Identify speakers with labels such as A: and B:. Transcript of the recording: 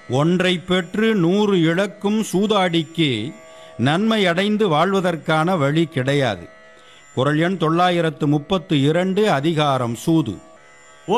A: ஒன்றை பெற்று 100 இழக்கும் சூதாடிக்கு நன்மை அடைந்து வாழ்வதற்கான வழி கிடையாது. குறள் எண் 932, அதிகாரம் சூது.